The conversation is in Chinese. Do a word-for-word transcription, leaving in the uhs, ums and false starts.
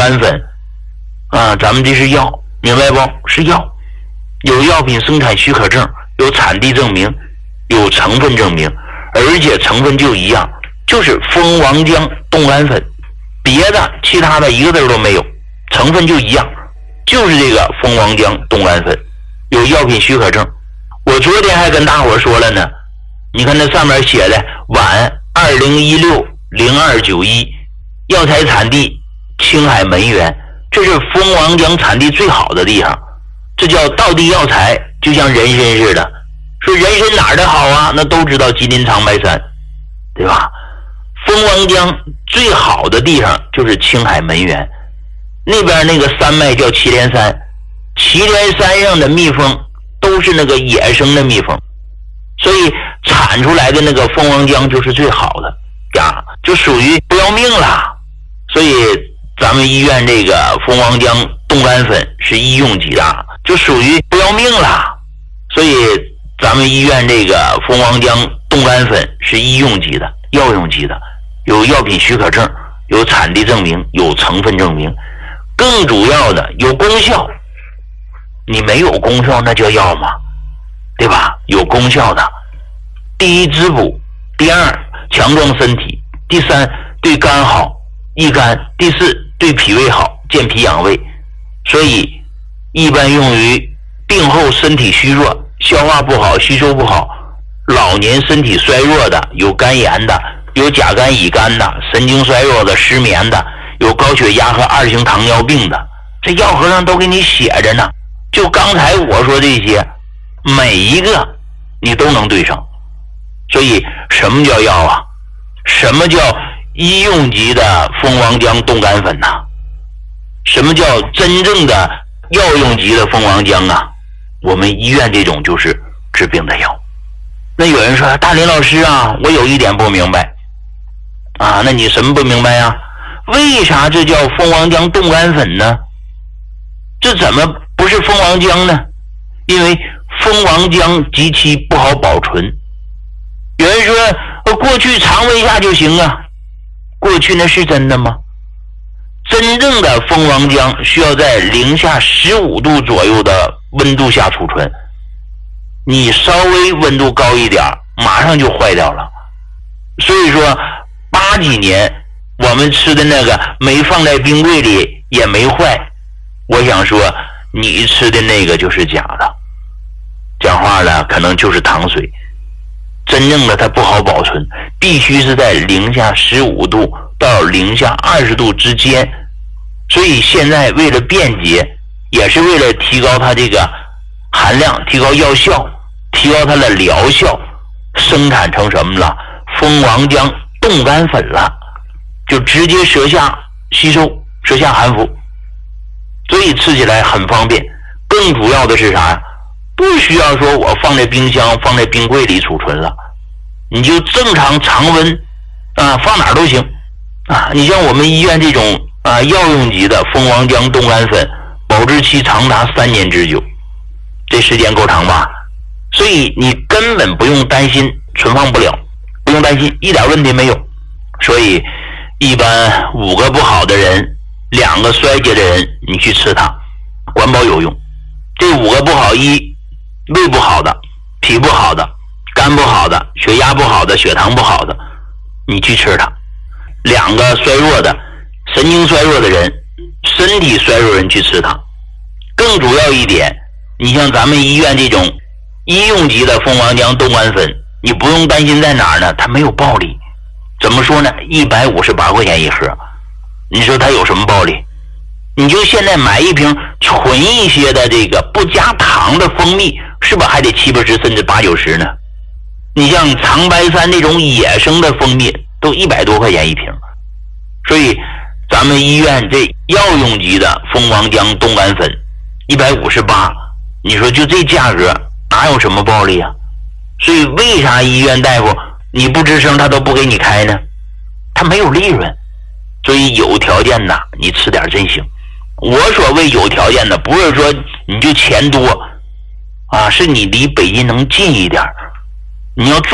胺粉啊，咱们这是药，明白不？是药，有药品生产许可证，有产地证明，有成分证明，而且成分就一样，就是蜂王浆冻干粉，别的其他的一个字都没有，成分就一样，就是这个蜂王浆冻干粉，有药品许可证。我昨天还跟大伙说了呢，你看那上面写的皖二零一六零二九一，药材产地青海门源，这是蜂王浆产地最好的地方，这叫道地药材，就像人参似的。说人参哪儿的好啊？那都知道吉林长白山，对吧？蜂王浆最好的地方就是青海门源，那边那个山脉叫祁连山，祁连山上的蜜蜂都是那个野生的蜜蜂，所以产出来的那个蜂王浆就是最好的啊，就属于不要命了。所以咱们医院这个蜂王浆冻干粉是医用级的，就属于不要命了。所以咱们医院这个蜂王浆冻干粉是医用级的，药用级的，有药品许可证，有产地证明，有成分证明，更主要的有功效。你没有功效那叫药吗？对吧？有功效的，第一滋补，第二强壮身体，第三对肝好益肝，第四对脾胃好健脾养胃。所以一般用于病后身体虚弱，消化不好，吸收不好，老年身体衰弱的，有肝炎的，有甲肝乙肝的，神经衰弱的，失眠的，有高血压和二型糖尿病的，这药盒上都给你写着呢。就刚才我说这些，每一个你都能对上。所以什么叫药啊？什么叫医用级的蜂王浆冻干粉呢、啊？什么叫真正的药用级的蜂王浆啊？我们医院这种就是治病的药。那有人说，大林老师啊，我有一点不明白啊，那你什么不明白呀？为啥这叫蜂王浆冻干粉呢？这怎么不是蜂王浆呢？因为蜂王浆极其不好保存。有人说过去常温下就行啊，过去那是真的吗？真正的蜂王浆需要在零下十五度左右的温度下储存，你稍微温度高一点马上就坏掉了。所以说八几年我们吃的那个没放在冰柜里也没坏，我想说你吃的那个就是假的，讲话了可能就是糖水。真正的它不好保存，必须是在零下十五度到零下二十度之间。所以现在为了便捷，也是为了提高它这个含量，提高药效，提高它的疗效，生产成什么了？蜂王浆冻干粉了，就直接舌下吸收，舌下含服，所以吃起来很方便。更主要的是啥呀？不需要说我放在冰箱放在冰柜里储存了，你就正常常温啊，放哪儿都行啊。你像我们医院这种啊药用级的蜂王浆冻干粉，保质期长达三年之久，这时间够长吧？所以你根本不用担心存放不了，不用担心，一点问题没有。所以一般五个不好的人，两个衰竭的人，你去吃它，管保有用。这五个不好，一胃不好的，脾不好的，肝不好的，血压不好的，血糖不好的，你去吃它。两个衰弱的，神经衰弱的人，身体衰弱人去吃它。更主要一点，你像咱们医院这种医用级的蜂王浆冻干粉，你不用担心在哪儿呢？它没有暴利。怎么说呢？一百五十八块钱一盒，你说它有什么暴利？你就现在买一瓶纯一些的这个不加糖的蜂蜜，是不是还得七八十甚至八九十呢？你像长白山那种野生的蜂蜜都一百多块钱一瓶。所以咱们医院这药用级的蜂王浆冻干粉一百五十八，你说就这价格哪有什么暴利啊？所以为啥医院大夫你不吱声他都不给你开呢？他没有利润。所以有条件的你吃点真行。我所谓有条件的，不是说你就钱多啊，是你离北京能近一点，你要